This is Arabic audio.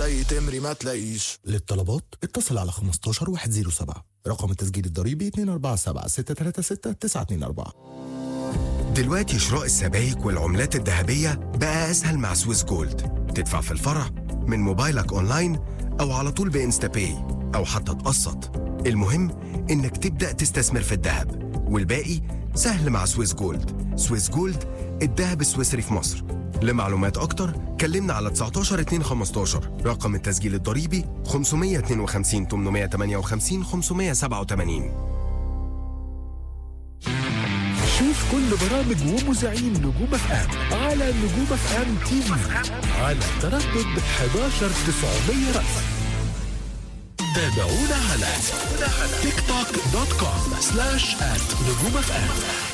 زي تمري ما تلاقيش. للطلبات اتصل على 15107. رقم التسجيل الضريبي 247-636-924. دلوقتي شراء السبائك والعملات الذهبية بقى أسهل مع سويس جولد. تدفع في الفرع من موبايلك أونلاين أو على طول بإنستا باي أو حتى تقسط. المهم إنك تبدأ تستثمر في الذهب والباقي سهل مع سويس جولد. سويس جولد، الذهب السويسري في مصر. لمعلومات أكتر كلمنا على 19-215. رقم التسجيل الضريبي 552-858-587. شوف كل برامج ومذيعين نجوم اف ام على نجوم اف ام تي في على تردد 11900 رأس. تابعونا على TikTok.com/@نجوم اف ام.